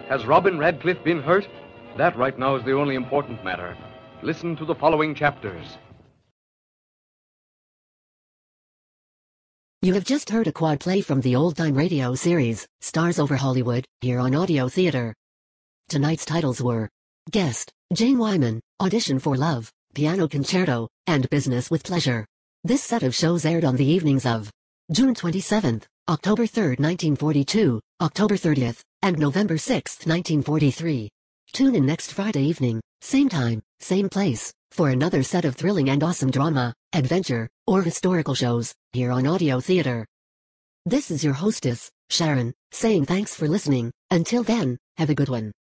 Has Robin Radcliffe been hurt? That right now is the only important matter. Listen to the following chapters. You have just heard a quad play from the old-time radio series, Stars Over Hollywood, here on Audio Theater. Tonight's titles were Guest, Jane Wyman, Audition for Love, Piano Concerto, and Business with Pleasure. This set of shows aired on the evenings of June 27th, October 3rd, 1942, October 30th, and November 6th, 1943. Tune in next Friday evening, same time, same place, for another set of thrilling and awesome drama, adventure, or historical shows, here on Audio Theater. This is your hostess, Sharon, saying thanks for listening. Until then, have a good one.